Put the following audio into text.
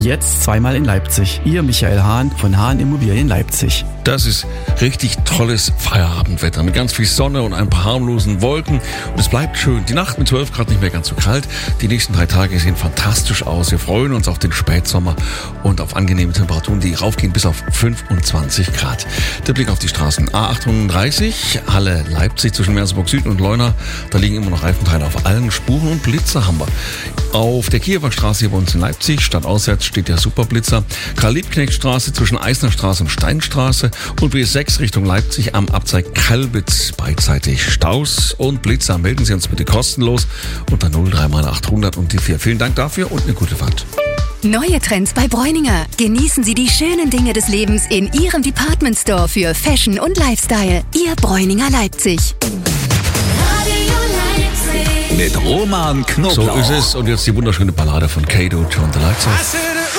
Jetzt zweimal in Leipzig. Ihr Michael Hahn von Hahn Immobilien Leipzig. Das ist richtig tolles Feierabendwetter mit ganz viel Sonne und ein paar harmlosen Wolken. Und es bleibt schön. Die Nacht mit 12 Grad nicht mehr ganz so kalt. Die nächsten 3 Tage sehen fantastisch aus. Wir freuen uns auf den Spätsommer und auf angenehme Temperaturen, die raufgehen bis auf 25 Grad. Der Blick auf die Straßen. A38, Halle Leipzig zwischen Merseburg Süd und Leuna. Da liegen immer noch Reifenteile auf allen Spuren und Blitzer haben wir. Auf der Kiewer Straße hier bei uns in Leipzig, stadtauswärts, steht der Superblitzer. Karl-Liebknecht-Straße zwischen Eisner Straße und Steinstraße und B6 Richtung Leipzig am Abzweig Kalbitz beidseitig Staus und Blitzer. Melden Sie uns bitte kostenlos unter 03800 und die 4. Vielen Dank dafür und eine gute Fahrt. Neue Trends bei Bräuninger. Genießen Sie die schönen Dinge des Lebens in Ihrem Department Store für Fashion und Lifestyle. Ihr Bräuninger Leipzig. Mit Roman Knoblauch. So ist es. Und jetzt die wunderschöne Ballade von Kato, John the Lights Off.